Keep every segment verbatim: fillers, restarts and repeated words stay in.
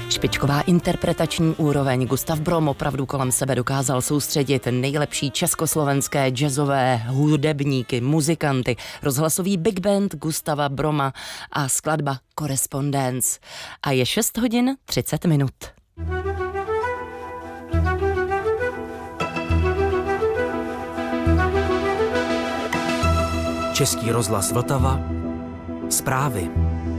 Špičková interpretační úroveň. Gustav Brom opravdu kolem sebe dokázal soustředit nejlepší československé jazzové hudebníky, muzikanty, rozhlasový big band Gustava Broma a skladba Correspondence. A je šest hodin třicet minut. Český rozhlas Vltava. Zprávy.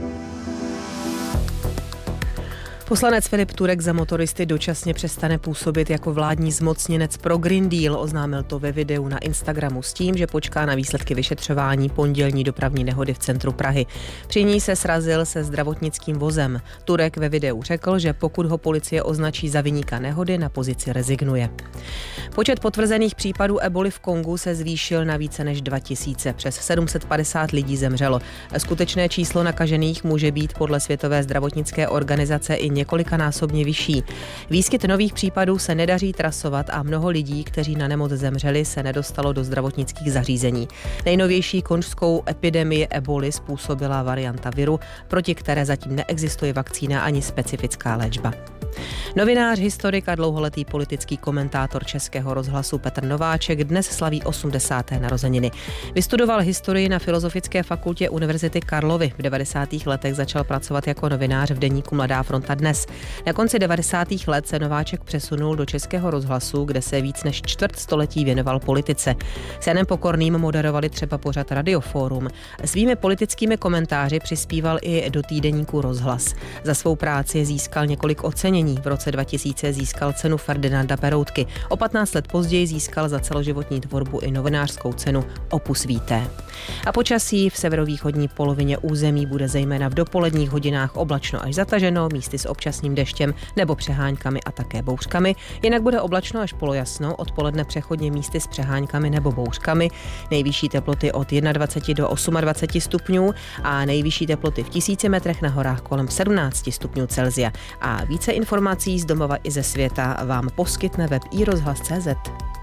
Poslanec Filip Turek za motoristy dočasně přestane působit jako vládní zmocněnec pro Green Deal. Oznámil to ve videu na Instagramu s tím, že počká na výsledky vyšetřování pondělní dopravní nehody v centru Prahy. Při ní se srazil se zdravotnickým vozem. Turek ve videu řekl, že pokud ho policie označí za viníka nehody, na pozici rezignuje. Počet potvrzených případů eboli v Kongu se zvýšil na více než dva tisíce. Přes sedm set padesát lidí zemřelo. Skutečné číslo nakažených může být podle Světové zdravotnické organizace i několikanásobně vyšší. Výskyt nových případů se nedaří trasovat a mnoho lidí, kteří na nemoc zemřeli, se nedostalo do zdravotnických zařízení. Nejnovější konžskou epidemii eboli způsobila varianta viru, proti které zatím neexistuje vakcína ani specifická léčba. Novinář, historik a dlouholetý politický komentátor Českého rozhlasu Petr Nováček dnes slaví osmdesáté narozeniny. Vystudoval historii na Filozofické fakultě Univerzity Karlovy. V devadesátých letech začal pracovat jako novinář v deníku Mladá fronta Dnes. Na konci devadesátých let se Nováček přesunul do Českého rozhlasu, kde se víc než čtvrt století věnoval politice. S Janem Pokorným moderovali třeba pořad Radioforum. Svými politickými komentáři přispíval i do týdeníku Rozhlas. Za svou práci získal několik ocenění. V roce dva tisíce získal cenu Ferdinanda Peroutky. O patnáct let později získal za celoživotní tvorbu i novinářskou cenu Opus Vitae. A počasí v severovýchodní polovině území bude zejména v dopoledních hodinách oblačno až zataženo, místy s občasným deštěm nebo přeháňkami a také bouřkami. Jinak bude oblačno až polojasno, odpoledne přechodně místy s přeháňkami nebo bouřkami. Nejvyšší teploty od dvacet jedna do dvacet osm stupňů a nejvyšší teploty v tisíci metrech na horách kolem sedmnáct stupňů Celsia. A více informací z domova i ze světa vám poskytne web i rozhlas tečka cé zet.